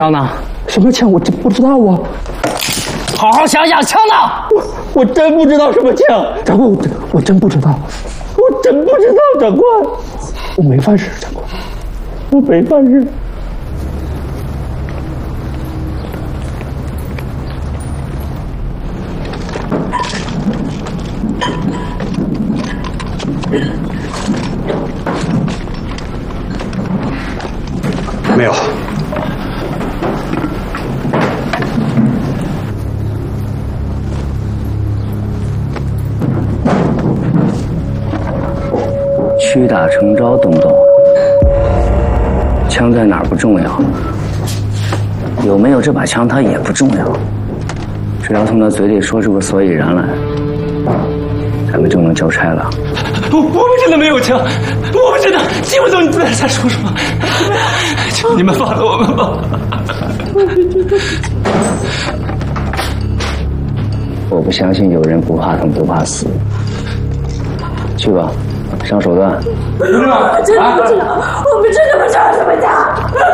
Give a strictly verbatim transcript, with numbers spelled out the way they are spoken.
枪呢？ 什么枪？我真不知道啊！ 好好想想，枪呢？ 我我真不知道什么枪，长官，我真我真不知道，我真不知道，长官，我没犯事，长官，我没犯事。 没有。 屈打成招，懂不懂？枪在哪儿不重要，有没有这把枪它也不重要，只要从他嘴里说出个所以然来，咱们就能交差了。 我我们真的没有枪，我们真的听不懂你在在说什么，求你们放了我们吧。 我不相信有人不怕疼不怕死。去吧，上手段。 我们真的不知道，我们真的不知道什么枪。